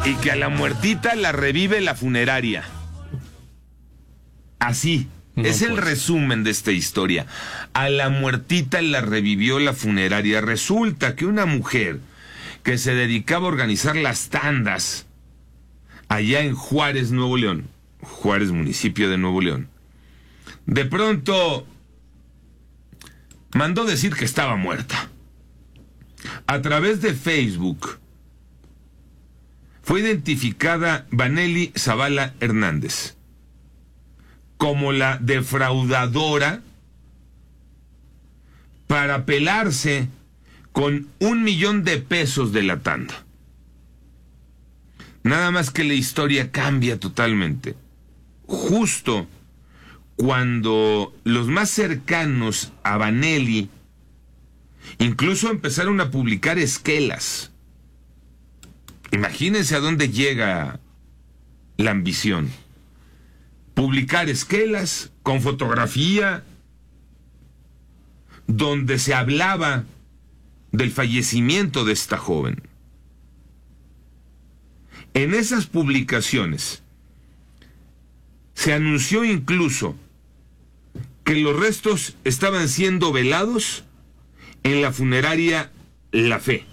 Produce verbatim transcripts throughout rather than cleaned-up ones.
y que a la muertita la revive la funeraria. Así, no, es el pues. resumen de esta historia. A la muertita la revivió la funeraria. Resulta que una mujer que se dedicaba a organizar las tandas allá en Juárez, Nuevo León, Juárez, municipio de Nuevo León, de pronto mandó decir que estaba muerta. A través de Facebook fue identificada Vanely Zavala Hernández como la defraudadora para pelarse con un millón de pesos de la tanda. Nada más que la historia cambia totalmente. Justo cuando los más cercanos a Vanely incluso empezaron a publicar esquelas. Imagínense a dónde llega la ambición. Publicar esquelas con fotografía donde se hablaba del fallecimiento de esta joven. En esas publicaciones se anunció incluso que los restos estaban siendo velados en la funeraria La Fe.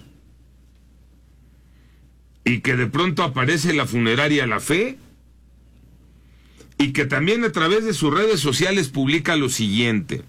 Y que de pronto aparece la funeraria La Fe y que también a través de sus redes sociales publica lo siguiente: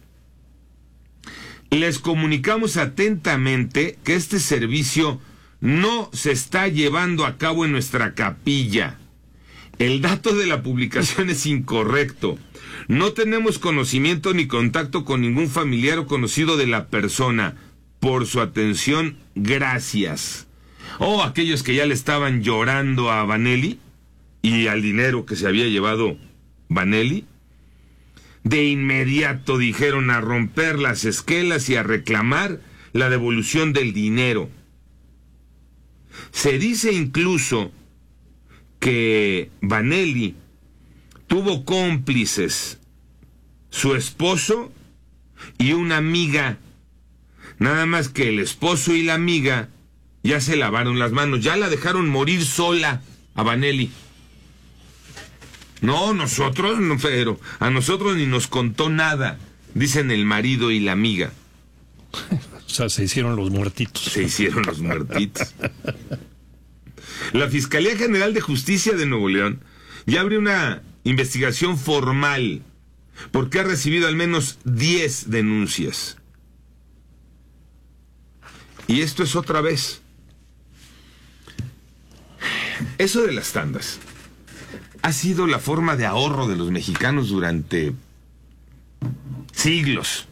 les comunicamos atentamente que este servicio no se está llevando a cabo en nuestra capilla. El dato de la publicación es incorrecto. No tenemos conocimiento ni contacto con ningún familiar o conocido de la persona. Por su atención, gracias. Oh, aquellos que ya le estaban llorando a Vanely y al dinero que se había llevado Vanely, de inmediato dijeron a romper las esquelas y a reclamar la devolución del dinero. Se dice incluso que Vanely tuvo cómplices, su esposo y una amiga. Nada más que el esposo y la amiga ya se lavaron las manos, ya la dejaron morir sola a Vanely. No, nosotros, no, pero a nosotros ni nos contó nada, dicen el marido y la amiga. O sea, se hicieron los muertitos. Se hicieron los muertitos. La Fiscalía General de Justicia de Nuevo León ya abrió una investigación formal porque ha recibido al menos diez denuncias. Y esto es otra vez. Eso de las tandas ha sido la forma de ahorro de los mexicanos durante siglos.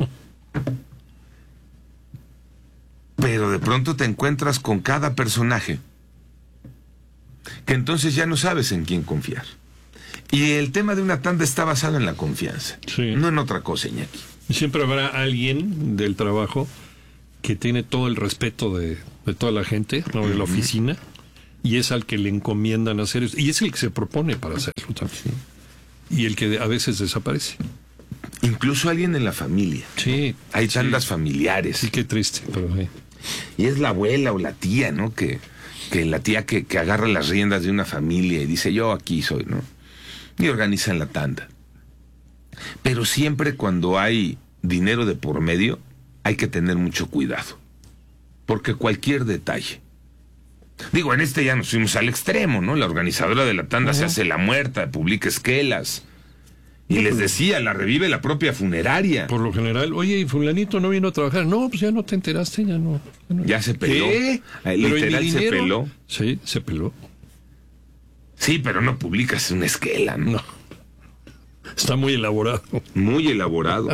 Pero de pronto te encuentras con cada personaje que entonces ya no sabes en quién confiar. Y el tema de una tanda está basado en la confianza, sí, no en otra cosa, Iñaki. Siempre habrá alguien del trabajo que tiene todo el respeto de, de toda la gente, ¿no? De la uh-huh. oficina, y es al que le encomiendan hacer eso, y es el que se propone para hacerlo también. Sí. Y el que a veces desaparece. Incluso alguien en la familia. Sí. Hay tandas sí. familiares. Sí, qué triste, pero sí. Y es la abuela o la tía, ¿no? Que, que la tía que, que agarra las riendas de una familia y dice, yo aquí soy, ¿no? Y organizan la tanda. Pero siempre cuando hay dinero de por medio, hay que tener mucho cuidado. Porque cualquier detalle. Digo, en este ya nos fuimos al extremo, ¿no? La organizadora de la tanda uh-huh. se hace la muerta, publica esquelas. Y les decía, la revive la propia funeraria. Por lo general, oye, ¿y fulanito no vino a trabajar? No, pues ya no te enteraste, ya no. Ya, no. ya se peló. ¿Qué? Literal se peló. Sí, se peló. Sí, pero no publicas una esquela, ¿no? No. Está muy elaborado. Muy elaborado.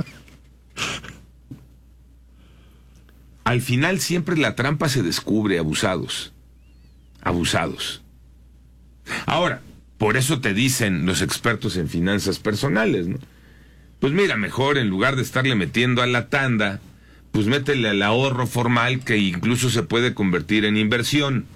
Al final siempre la trampa se descubre, abusados. Abusados. Ahora, por eso te dicen los expertos en finanzas personales, ¿no? Pues mira, mejor en lugar de estarle metiendo a la tanda, pues métele al ahorro formal que incluso se puede convertir en inversión.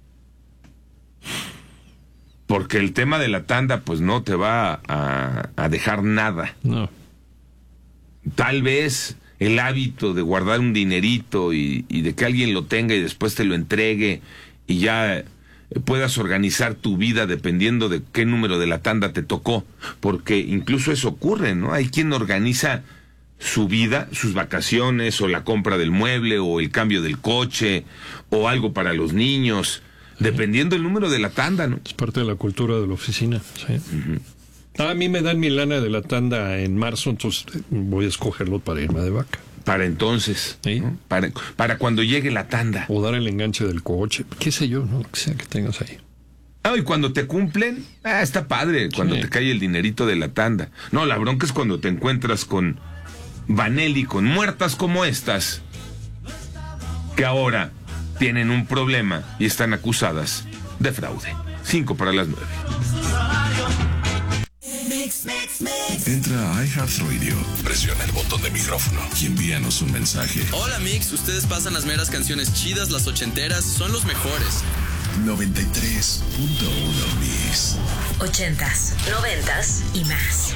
Porque el tema de la tanda pues no te va a, a dejar nada. No. Tal vez el hábito de guardar un dinerito y, y de que alguien lo tenga y después te lo entregue y ya puedas organizar tu vida dependiendo de qué número de la tanda te tocó, porque incluso eso ocurre, ¿no? Hay quien organiza su vida, sus vacaciones, o la compra del mueble, o el cambio del coche, o algo para los niños, dependiendo del número de la tanda, ¿no? Es parte de la cultura de la oficina, sí. Uh-huh. A mí me dan mi lana de la tanda en marzo, entonces voy a escogerlo para irme de vaca. Para entonces, ¿sí? ¿no? Para, para cuando llegue la tanda. O dar el enganche del coche, qué sé yo, ¿no? Que sea que tengas ahí. Ah, y cuando te cumplen, ah, está padre, cuando sí. te cae el dinerito de la tanda. No, la bronca es cuando te encuentras con Vanelli, con muertas como estas, que ahora tienen un problema y están acusadas de fraude. Cinco para las nueve. Entra a iHeartRadio, presiona el botón de micrófono y envíanos un mensaje. Hola Mix, ustedes pasan las meras canciones chidas, las ochenteras, son los mejores. noventa y tres punto uno Mix. Ochentas, noventas y más.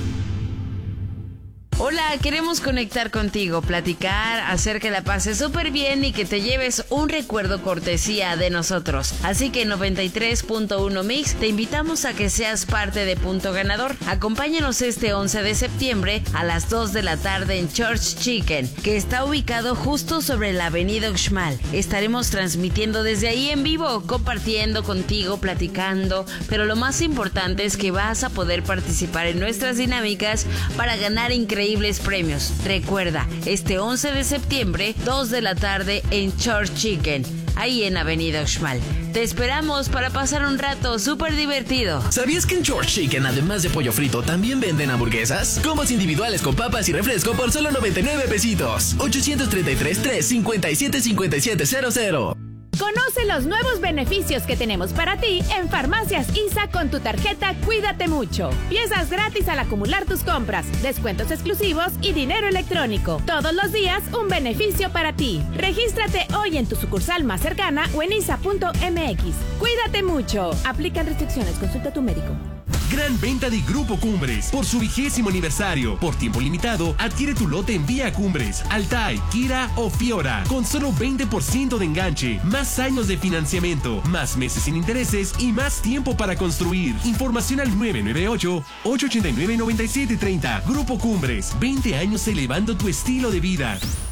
Hola, queremos conectar contigo, platicar, hacer que la pases súper bien y que te lleves un recuerdo cortesía de nosotros. Así que noventa y tres punto uno Mix, te invitamos a que seas parte de Punto Ganador. Acompáñanos este once de septiembre a las dos de la tarde en Church Chicken, que está ubicado justo sobre la avenida Uxmal. Estaremos transmitiendo desde ahí en vivo, compartiendo contigo, platicando, pero lo más importante es que vas a poder participar en nuestras dinámicas para ganar increíbles premios. Recuerda, este once de septiembre, dos de la tarde en Church Chicken, ahí en Avenida Uxmal. Te esperamos para pasar un rato súper divertido. ¿Sabías que en Church Chicken, además de pollo frito, también venden hamburguesas? Combos individuales con papas y refresco por solo noventa y nueve pesitos. ochocientos treinta y tres, tres cincuenta y siete, cincuenta y siete cero cero. Conoce los nuevos beneficios que tenemos para ti en Farmacias I S A con tu tarjeta Cuídate Mucho. Piezas gratis al acumular tus compras, descuentos exclusivos y dinero electrónico. Todos los días un beneficio para ti. Regístrate hoy en tu sucursal más cercana o en isa punto m x. Cuídate mucho. Aplican restricciones. Consulta a tu médico. Gran venta de Grupo Cumbres por su vigésimo aniversario. Por tiempo limitado, adquiere tu lote en Vía Cumbres, Altai, Kira o Fiora con solo veinte por ciento de enganche, más años de financiamiento, más meses sin intereses y más tiempo para construir. Información al nueve nueve ocho, ocho ocho nueve, nueve siete tres cero. Grupo Cumbres, veinte años elevando tu estilo de vida.